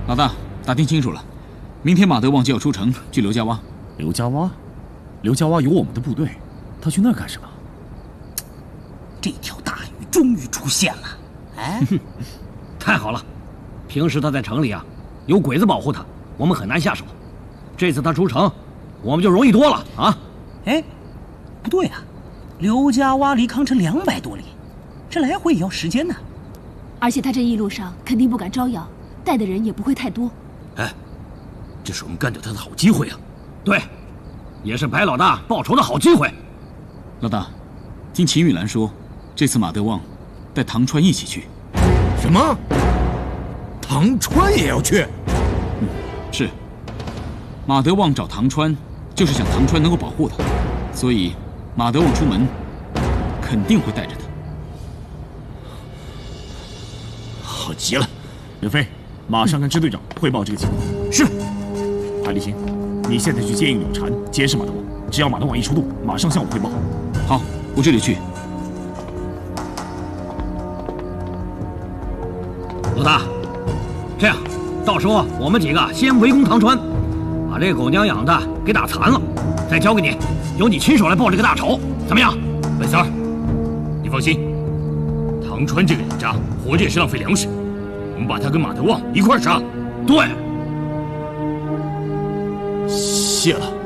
老大，打听清楚了，明天马德旺就要出城去刘家洼。 刘家洼？刘家洼有我们的部队，他去那儿干什么？ 这条大鱼终于出现了！哎， 太好了！平时他在城里啊，有鬼子保护他，我们很难下手。这次他出城，我们就容易多了啊！ 哎，不对啊，刘家洼离康城200多里，这来回也要时间呢。 而且他这一路上肯定不敢招摇，带的人也不会太多。 哎，这是我们干掉他的好机会啊！ 对，也是白老大报仇的好机会。 老大，听秦玉兰说，这次马德旺带唐川一起去。 什么？唐川也要去？ 是。马德旺找唐川，就是想唐川能够保护他，所以马德旺出门肯定会带着他。 好极了！ 刘飞，马上跟支队长汇报这个情况。 是。 韩立新，你现在去接应柳禅，监视马德旺，只要马德旺一出动，马上向我汇报。 好，我这里去。 老大，这样，到时候我们几个先围攻唐川，把这狗娘养的给打残了，再交给你，由你亲手来报这个大仇，怎么样？ 文三儿，你放心，唐川这个人渣，活着也是浪费粮食，我们把他跟马德旺一块儿杀。 对， 谢了。